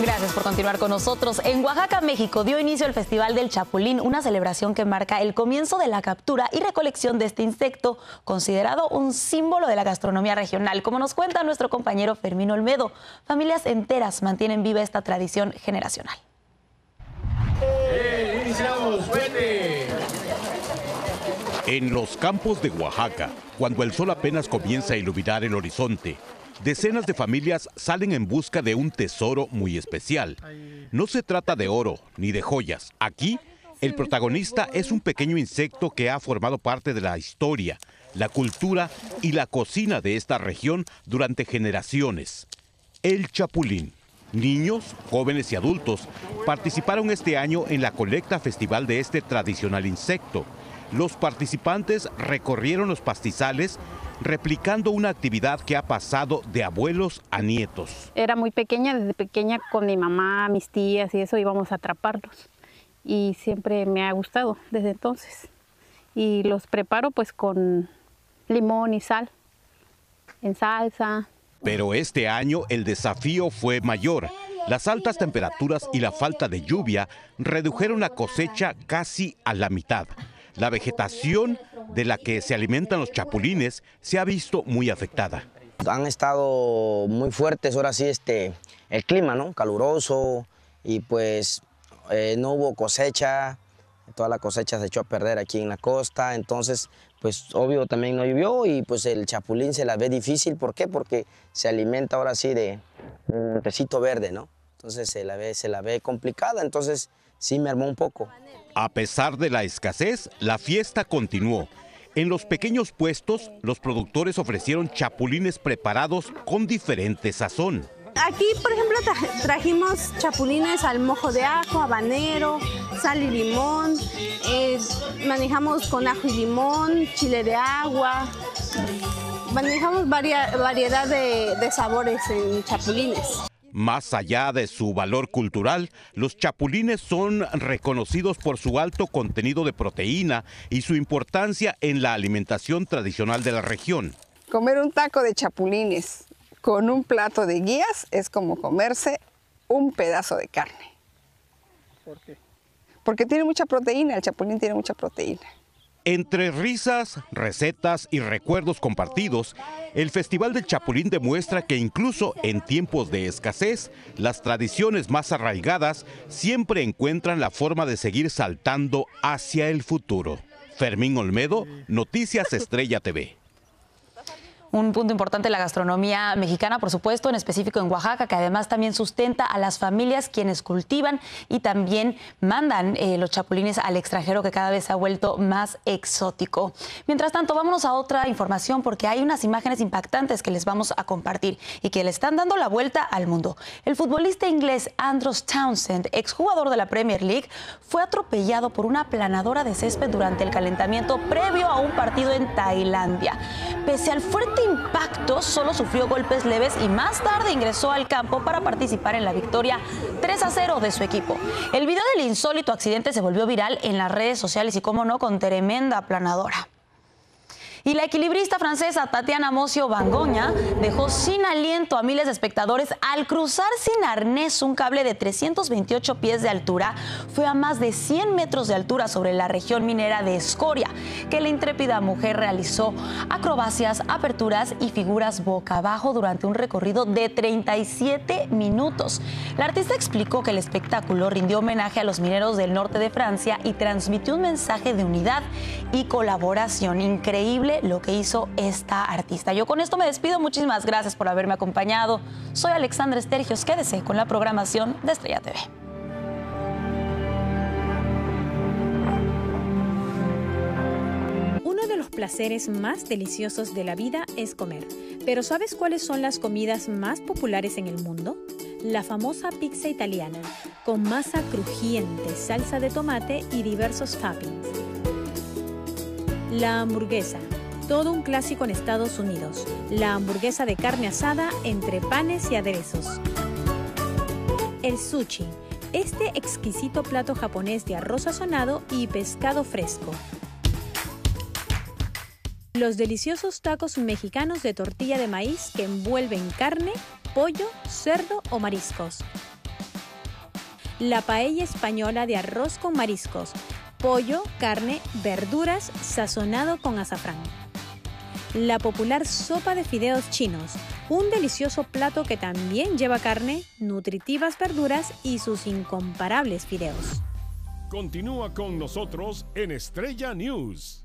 Gracias por continuar con nosotros. En Oaxaca, México, dio inicio el Festival del Chapulín, una celebración que marca el comienzo de la captura y recolección de este insecto, considerado un símbolo de la gastronomía regional. Como nos cuenta nuestro compañero Fermín Olmedo, familias enteras mantienen viva esta tradición generacional. ¡Iniciamos! ¡Fuerte! En los campos de Oaxaca, cuando el sol apenas comienza a iluminar el horizonte, decenas de familias salen en busca de un tesoro muy especial. No se trata de oro ni de joyas. Aquí, el protagonista es un pequeño insecto que ha formado parte de la historia, la cultura y la cocina de esta región durante generaciones. El chapulín. Niños, jóvenes y adultos participaron este año en la colecta festival de este tradicional insecto. Los participantes recorrieron los pastizales replicando una actividad que ha pasado de abuelos a nietos. Era muy pequeña, desde pequeña con mi mamá, mis tías y eso íbamos a atraparlos. Y siempre me ha gustado desde entonces. Y los preparo pues con limón y sal, en salsa. Pero este año el desafío fue mayor. Las altas temperaturas y la falta de lluvia redujeron la cosecha casi a la mitad. La vegetación de la que se alimentan los chapulines se ha visto muy afectada. Han estado muy fuertes ahora sí el clima, ¿no? Caluroso, y pues no hubo cosecha, toda la cosecha se echó a perder aquí en la costa, entonces pues obvio también no llovió y pues el chapulín se la ve difícil. ¿Por qué? Porque se alimenta ahora sí de un montecito verde, ¿no? Entonces se la ve complicada, entonces sí me armó un poco. A pesar de la escasez, la fiesta continuó. En los pequeños puestos, los productores ofrecieron chapulines preparados con diferente sazón. Aquí, por ejemplo, trajimos chapulines al mojo de ajo, habanero, sal y limón. Manejamos con ajo y limón, chile de agua. Manejamos variedad de sabores en chapulines. Más allá de su valor cultural, los chapulines son reconocidos por su alto contenido de proteína y su importancia en la alimentación tradicional de la región. Comer un taco de chapulines con un plato de guías es como comerse un pedazo de carne. ¿Por qué? Porque tiene mucha proteína, el chapulín tiene mucha proteína. Entre risas, recetas y recuerdos compartidos, el Festival del Chapulín demuestra que incluso en tiempos de escasez, las tradiciones más arraigadas siempre encuentran la forma de seguir saltando hacia el futuro. Fermín Olmedo, Noticias Estrella TV. Un punto importante de la gastronomía mexicana, por supuesto, en específico en Oaxaca, que además también sustenta a las familias quienes cultivan y también mandan los chapulines al extranjero, que cada vez se ha vuelto más exótico. Mientras tanto, vámonos a otra información, porque hay unas imágenes impactantes que les vamos a compartir y que le están dando la vuelta al mundo. El futbolista inglés Andrew Townsend, exjugador de la Premier League, fue atropellado por una aplanadora de césped durante el calentamiento previo a un partido en Tailandia. Pese al fuerte impacto, solo sufrió golpes leves y más tarde ingresó al campo para participar en la victoria 3-0 de su equipo. El video del insólito accidente se volvió viral en las redes sociales y, cómo no, con tremenda aplanadora. Y la equilibrista francesa Tatiana Mocio Bangoña dejó sin aliento a miles de espectadores al cruzar sin arnés un cable de 328 pies de altura. Fue a más de 100 metros de altura sobre la región minera de Escoria, que la intrépida mujer realizó acrobacias, aperturas y figuras boca abajo durante un recorrido de 37 minutos. La artista explicó que el espectáculo rindió homenaje a los mineros del norte de Francia y transmitió un mensaje de unidad y colaboración. Increíble lo que hizo esta artista. Yo con esto me despido. Muchísimas gracias por haberme acompañado. Soy Alexandra Estergios. Quédese con la programación de Estrella TV. Uno de los placeres más deliciosos de la vida es comer. Pero ¿sabes cuáles son las comidas más populares en el mundo? La famosa pizza italiana, con masa crujiente, salsa de tomate y diversos toppings. La hamburguesa, todo un clásico en Estados Unidos. La hamburguesa de carne asada entre panes y aderezos. El sushi, este exquisito plato japonés de arroz sazonado y pescado fresco. Los deliciosos tacos mexicanos de tortilla de maíz que envuelven carne, pollo, cerdo o mariscos. la paella española de arroz con mariscos, pollo, carne, verduras, sazonado con azafrán. La popular sopa de fideos chinos, un delicioso plato que también lleva carne, nutritivas verduras y sus incomparables fideos. Continúa con nosotros en Estrella News.